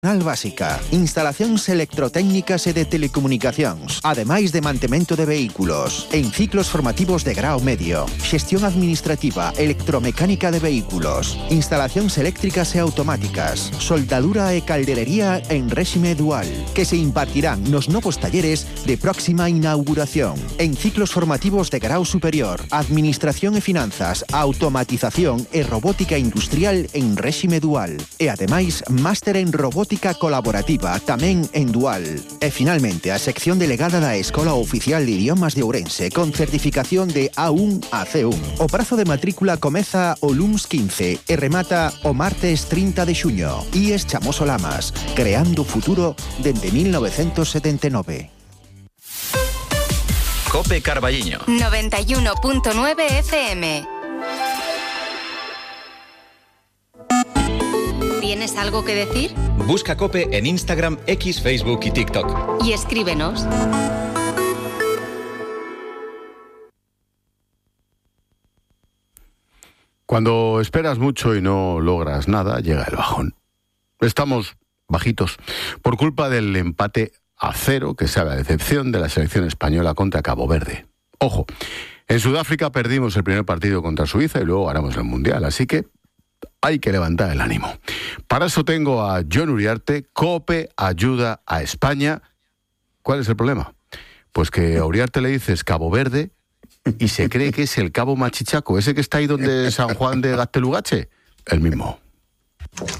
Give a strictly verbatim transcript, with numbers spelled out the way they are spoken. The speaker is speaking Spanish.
Básica, instalacións electrotécnicas e de telecomunicacións, ademais de mantemento de vehículos, en ciclos formativos de grao medio, xestión administrativa, electromecánica de vehículos, instalacións eléctricas e automáticas, soldadura e calderería en réxime dual, que se impartirán nos novos talleres de próxima inauguración, en ciclos formativos de grao superior, administración e finanzas, automatización e robótica industrial en réxime dual, e ademais, máster en robótica colaborativa tamén en dual. E finalmente, a sección delegada da Escola Oficial de Idiomas de Ourense con certificación de A uno a C uno. O prazo de matrícula comeza o luns quince e remata o martes trinta de xuño. I E S Chamoso Lamas, creando futuro dende mil novecientos setenta e nove. Cope Carballiño noventa y uno punto nueve F M. ¿Tienes algo que decir? Busca Cope en Instagram, X, Facebook y TikTok. Y escríbenos. Cuando esperas mucho y no logras nada, llega el bajón. Estamos bajitos por culpa del empate a cero que sabe a decepción de la selección española contra Cabo Verde. Ojo, en Sudáfrica perdimos el primer partido contra Suiza y luego ganamos el Mundial, así que hay que levantar el ánimo. Para eso tengo a Jon Uriarte, Cope ayuda a España. ¿Cuál es el problema? Pues que a Uriarte le dices Cabo Verde y se cree que es el Cabo Machichaco, ese que está ahí donde San Juan de Gaztelugache, el mismo.